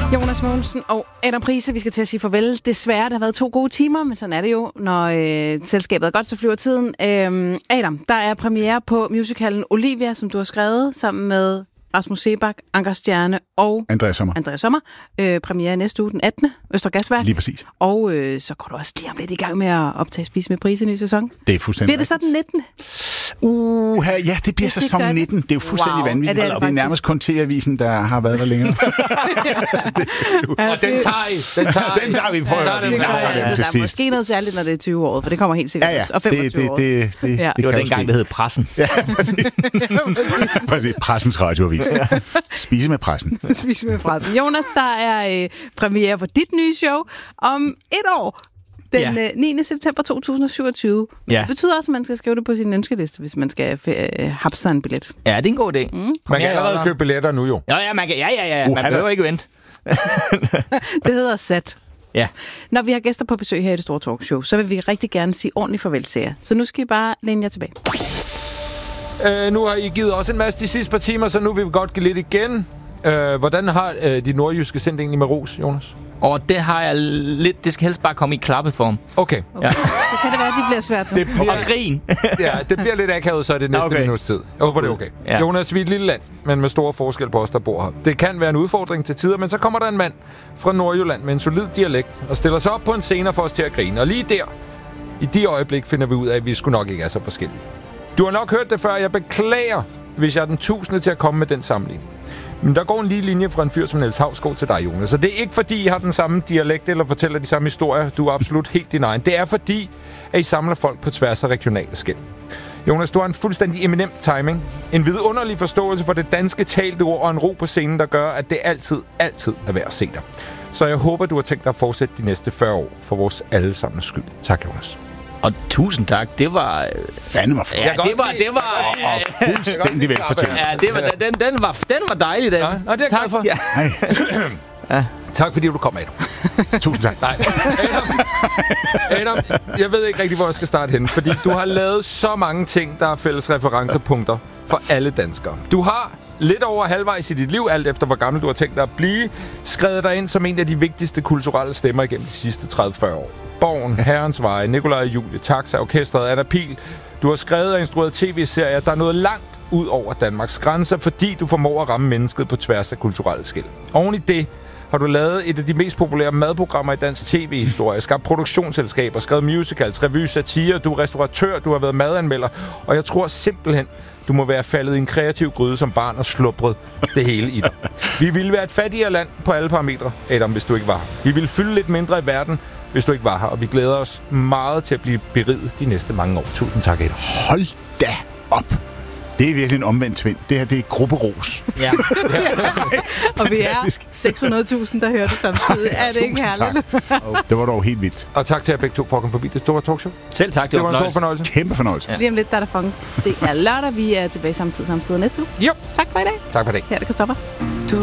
Jonas Mogensen og Adam Price, vi skal til at sige farvel. Desværre, der har været 2 gode timer, men sådan er det jo, når selskabet er godt, så flyver tiden. Adam, der er premiere på musicalen Olivia, som du har skrevet sammen med Rasmus Seebach, Anker Stjerne og Andreas Sommer. Premiere næste uge, den 18. Østre Gasværk. Lige præcis. Og så går du også lige om lidt i gang med at optage Spise med Price i ny sæson. Det er fuldstændig. Bliver det så den 19? Ja, det bliver sæson 19. Det er jo fuldstændig vanvittigt. Det er nærmest kun TV-avisen, der har været der længere. Og den tager vi på. Der er måske noget særligt, når det er 20 år, for det kommer helt sikkert. Ja. Og 25 år. Det var dengang, det hed Pressen. Ja, præcis. Pressens radioavis. Spise med pressen. Spise med pressen. Jonas, der er premiere på dit nye show om 1 år. Den 9. september 2027. Det betyder også, at man skal skrive det på sin ønskeliste, hvis man skal hapse sig en billet. Ja, det er en god idé. Man kan allerede købe billetter nu jo. Ja, man kan. Man behøver ikke vente. Det hedder SAT. Ja. Når vi har gæster på besøg her i Det Store Talkshow, så vil vi rigtig gerne sige ordentligt farvel til jer. Så nu skal I bare læne jer tilbage. Nu har I givet os en masse de sidste par timer, så nu vil vi godt give lidt igen. Hvordan har de nordjyske sendt egentlig med ros, Jonas? Og det har jeg lidt. Det skal helst bare komme i klappeform. Okay. Ja. Så kan det være, at det bliver svært nu. Og grin. Ja, det bliver lidt akavet, så er det næste minuts tid. Jeg håber, det er okay. Ja. Jonas, vi er et lille land, men med store forskel på os, der bor her. Det kan være en udfordring til tider, men så kommer der en mand fra Nordjylland med en solid dialekt og stiller sig op på en scene for os til at grine. Og lige der, i de øjeblik, finder vi ud af, at vi sgu nok ikke er så forskellige. Du har nok hørt det før. Jeg beklager, hvis jeg er den 1000. til at komme med den sammenligning. Men der går en lige linje fra en fyr som Niels Hausgaard til dig, Jonas. Så det er ikke fordi, I har den samme dialekt eller fortæller de samme historier. Du er absolut helt din egen. Det er fordi, at I samler folk på tværs af regionale skel. Jonas, du har en fuldstændig eminent timing. En vidunderlig forståelse for det danske talte ord og en ro på scenen, der gør, at det altid er værd at se dig. Så jeg håber, du har tænkt dig at fortsætte de næste 40 år for vores allesammens skyld. Tak, Jonas. Og tusind tak. Det var fandme for. Ja, det var fuldstændig velfortjent. Ja, den var dejlig, den. Ja, det er tak for. Ja. Tak fordi du kom, Adam. Tusind tak. Nej. Adam, jeg ved ikke rigtig, hvor jeg skal starte henne, fordi du har lavet så mange ting, der er fælles referencepunkter for alle danskere. Du har lidt over halvvejs i dit liv, alt efter hvor gammel du har tænkt dig at blive, skrevet dig ind som en af de vigtigste kulturelle stemmer igennem de sidste 30-40 år. Borgen, Herrens Veje, Nikolaj og Julie, Taxa, Orkestret, Anna Pihl. Du har skrevet og instrueret tv-serier, der er nået langt ud over Danmarks grænser, fordi du formår at ramme mennesket på tværs af kulturelle skel. Oven i det har du lavet et af de mest populære madprogrammer i dansk tv-historie, skabt produktionsselskaber, skrevet musicals, revy, satire, du er restauratør, du har været madanmelder, og jeg tror simpelthen, du må være faldet i en kreativ gryde som barn og slubret det hele i dig. Vi ville være et fattigere land på alle parametre, Adam, hvis du ikke var her. Vi ville fylde lidt mindre i verden, hvis du ikke var her, og vi glæder os meget til at blive beriget de næste mange år. Tusind tak, Adam. Hold da op. Det er virkelig en omvendt tvind. Det her, det er grupperos. Ja. Og vi er 600.000, der hører det samtidig. Er det ikke herligt? Det var dog helt vildt. Og tak til jer begge to for at komme forbi Det Store Talkshow. Selv tak, det var en stor fornøjelse. Kæmpe fornøjelse. Ja. Lige om lidt, der er der funk. Det er lørdag. Vi er tilbage samme tid næste uge. Jo. Tak for i dag. Tak for i dag. Her er det Christoffer.